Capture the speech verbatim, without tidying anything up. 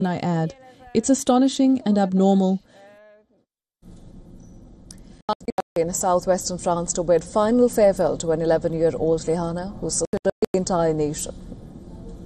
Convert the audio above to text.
I add. It's astonishing and abnormal. In southwestern France to bid final farewell to an eleven-year-old Rihanna who served the entire nation.